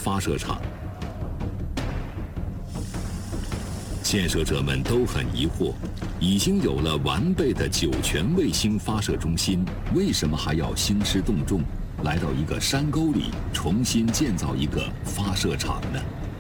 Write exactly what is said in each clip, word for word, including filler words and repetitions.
发射场。建设者们都很疑惑，已经有了完备的酒泉卫星发射中心，为什么还要兴师动众，来到一个山沟里重新建造一个发射场呢？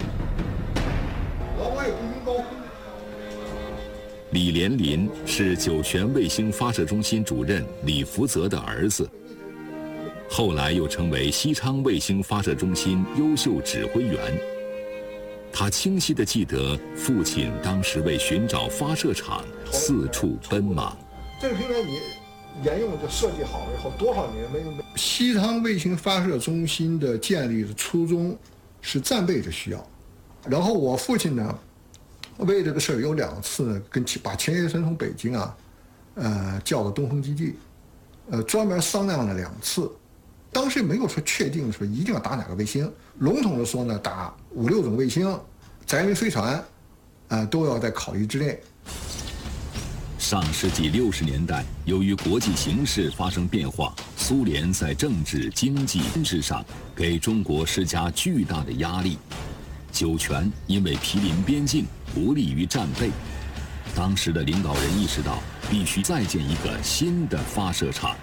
李连林是酒泉卫星发射中心主任李福泽的儿子，后来又成为西昌卫星发射中心优秀指挥员。他清晰地记得父亲当时为寻找发射场四处奔忙。 这个平台你沿用就设计好了以后，多少年没有？西昌卫星发射中心的建立的初衷是战备的需要，然后我父亲呢，为这个事儿有两次呢，跟把钱学森从北京啊，呃，叫到东风基地，呃，专门商量了两次。当时没有说确定说一定要打哪个卫星，笼统的说呢，打五六种卫星，载人飞船，呃，都要在考虑之内。 上世纪六十年代，由于国际形势发生变化，苏联在政治、经济、军事上给中国施加巨大的压力。酒泉因为毗邻边境，不利于战备。当时的领导人意识到，必须再建一个新的发射场。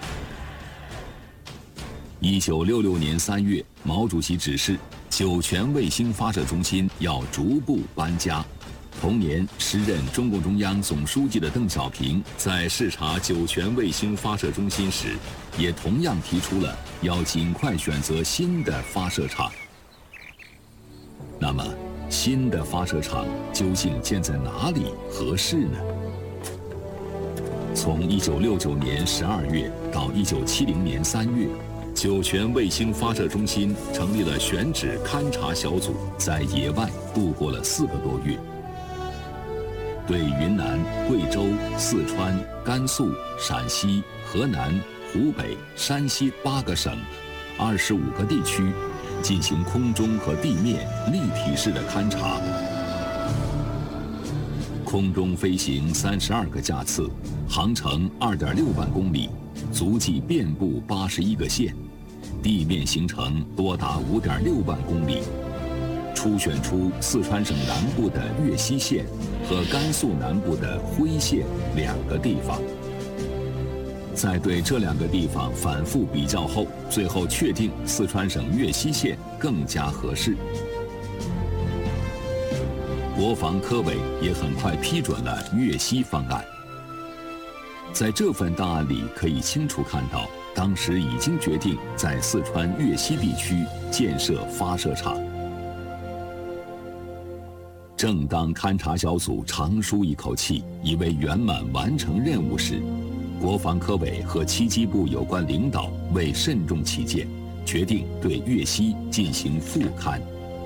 一九六六年三月，毛主席指示，酒泉卫星发射中心要逐步搬家。同年，时任中共中央总书记的邓小平在视察酒泉卫星发射中心时，也同样提出了要尽快选择新的发射场。那么，新的发射场究竟建在哪里合适呢？从一九六九年十二月到一九七零年三月，酒泉卫星发射中心成立了选址勘察小组，在野外度过了四个多月，对云南、贵州、四川、甘肃、陕西、河南、湖北、山西八个省、二十五个地区进行空中和地面立体式的勘察。空中飞行三十二个架次，航程二点六万公里，足迹遍布八十一个县，地面行程多达五点六万公里。初选出四川省南部的岳西县和甘肃南部的辉县两个地方。在对这两个地方反复比较后，最后确定四川省岳西县更加合适。国防科委也很快批准了岳西方案。在这份档案里可以清楚看到，当时已经决定在四川岳西地区建设发射场。正当勘察小组长舒一口气，以为圆满完成任务时，国防科委和七机部有关领导为慎重起见，决定对岳西进行复勘。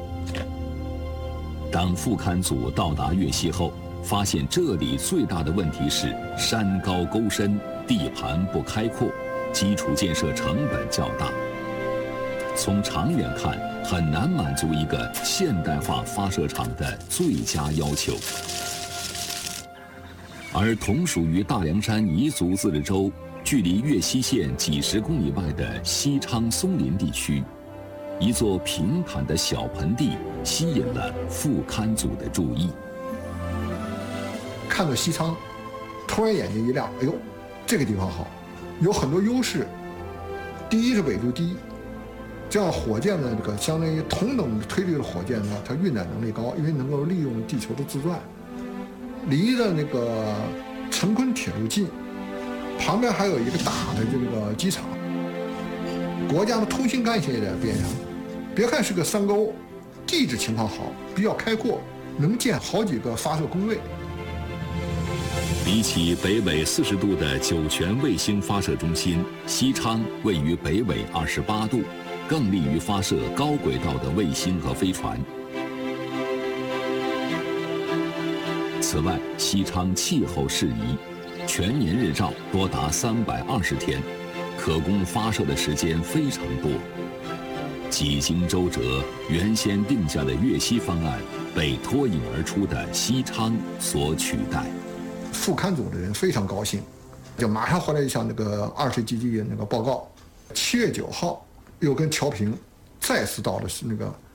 当复勘组到达岳西后，发现这里最大的问题是山高沟深，地盘不开阔，基础建设成本较大。从长远看，很难满足一个现代化发射场的最佳要求。而同属于大凉山彝族自治州，距离岳西县几十公里外的西昌松林地区，一座平坦的小盆地吸引了复勘组的注意。 看到西昌，突然眼睛一亮，哎呦，这个地方好，有很多优势。第一是纬度低，这样火箭的这个相当于同等推力的火箭呢，它运载能力高，因为能够利用地球的自转。离着那个陈坤铁路近，旁边还有一个大的这个机场，国家的通信干线也在边上。别看是个山沟，地质情况好，比较开阔，能建好几个发射工位。 比起北纬四十度的酒泉卫星发射中心，西昌位于北纬二十八度，更利于发射高轨道的卫星和飞船。此外，西昌气候适宜，全年日照多达三百二十天，可供发射的时间非常多。几经周折，原先定下的岳西方案被脱颖而出的西昌所取代。 复勘组的人非常高兴，就马上回来向那个二十基地那个报告。七月九号，又跟乔平再次到了那个